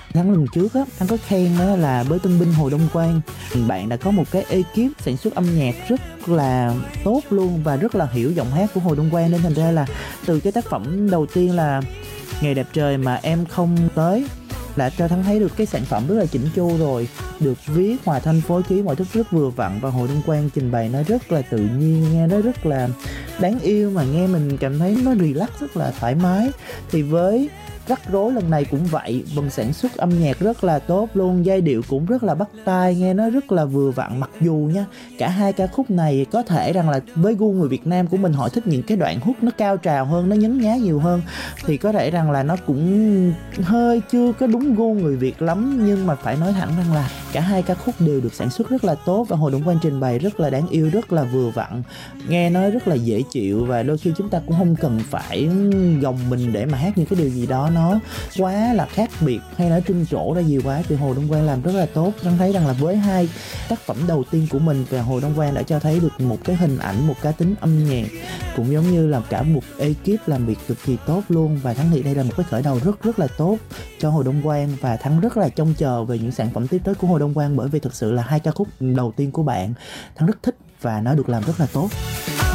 Tháng lần trước á, Thắng có khen đó là với Tân binh Hồ Đông Quang, bạn đã có một cái ekip sản xuất âm nhạc rất là tốt luôn và rất là hiểu giọng hát của Hồ Đông Quang, nên thành ra là từ cái tác phẩm đầu tiên là Ngày đẹp trời mà em không tới là cho Thắng thấy được cái sản phẩm rất là chỉnh chu rồi, được viết hòa thanh phối khí mọi thứ rất vừa vặn, và Hồ Đông Quang trình bày nó rất là tự nhiên, nghe nó rất là đáng yêu mà nghe mình cảm thấy nó relax, rất là thoải mái. Thì với Rắc rối lần này cũng vậy, phần sản xuất âm nhạc rất là tốt luôn, giai điệu cũng rất là bắt tai, nghe nó rất là vừa vặn. Mặc dù nha, cả hai ca khúc này có thể rằng là với gu người Việt Nam của mình, họ thích những cái đoạn hook nó cao trào hơn, nó nhấn nhá nhiều hơn, thì có thể rằng là nó cũng hơi chưa có đúng gu người Việt lắm. Nhưng mà phải nói thẳng rằng là cả hai ca khúc đều được sản xuất rất là tốt, và Hồ Đông Quang trình bày rất là đáng yêu, rất là vừa vặn, nghe nó rất là dễ chịu. Và đôi khi chúng ta cũng không cần phải gồng mình để mà hát những cái điều gì đó nó quá là khác biệt hay nó trưng trổ ra gì quá, thì Hồ Đông Quang làm rất là tốt. Tôi thấy rằng là với hai tác phẩm đầu tiên của mình, và Hồ Đông Quang đã cho thấy được một cái hình ảnh, một cá tính âm nhạc, cũng giống như là cả một ekip làm việc cực kỳ tốt luôn. Và Thắng nghĩ đây là một cái khởi đầu rất rất là tốt cho Hồ Đông Quang, và Thắng rất là trông chờ về những sản phẩm tiếp tới của Hồ Đông Quang, bởi vì thực sự là hai ca khúc đầu tiên của bạn Thắng rất thích và nó được làm rất là tốt.